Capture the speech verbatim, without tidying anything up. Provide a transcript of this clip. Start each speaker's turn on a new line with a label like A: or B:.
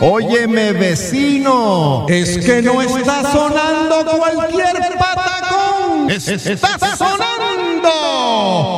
A: Óyeme, vecino, es que no está sonando cualquier patacón. Está sonando